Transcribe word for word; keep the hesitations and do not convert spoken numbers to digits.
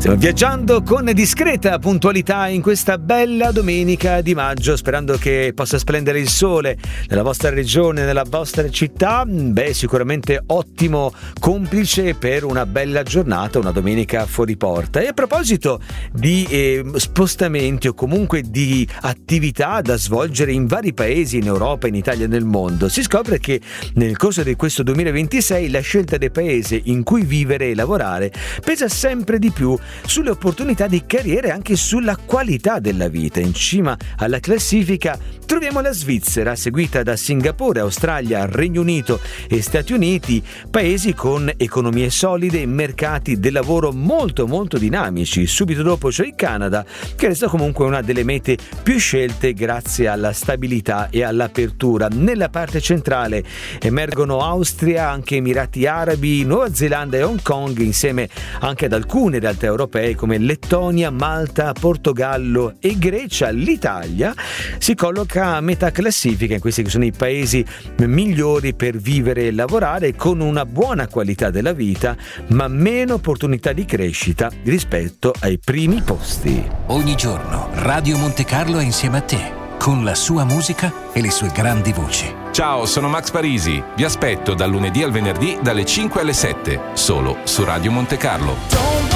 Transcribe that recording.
Stiamo viaggiando con discreta puntualità in questa bella domenica di maggio, sperando che possa splendere il sole nella vostra regione, nella vostra città. Beh, sicuramente ottimo complice per una bella giornata, una domenica fuori porta. E a proposito di eh, spostamenti o comunque di attività da svolgere in vari paesi, in Europa, in Italia e nel mondo, si scopre che nel corso di questo duemilaventisei la scelta del paese in cui vivere e lavorare pesa sempre di più sulle opportunità di carriera e anche sulla qualità della vita. In cima alla classifica troviamo la Svizzera, seguita da Singapore, Australia, Regno Unito e Stati Uniti, paesi con economie solide e mercati del lavoro molto molto dinamici. Subito dopo c'è il Canada, che resta comunque una delle mete più scelte grazie alla stabilità e all'apertura. Nella parte centrale emergono Austria, anche Emirati Arabi, Nuova Zelanda e Hong Kong, insieme anche ad alcune realtà europee come Lettonia, Malta, Portogallo e Grecia. L'Italia si colloca a metà classifica in questi che sono i paesi migliori per vivere e lavorare, con una buona qualità della vita ma meno opportunità di crescita rispetto ai primi posti. Ogni giorno Radio Monte Carlo è insieme a te, con la sua musica e le sue grandi voci. Ciao, sono Max Parisi. Vi aspetto dal lunedì al venerdì dalle cinque alle sette, solo su Radio Monte Carlo.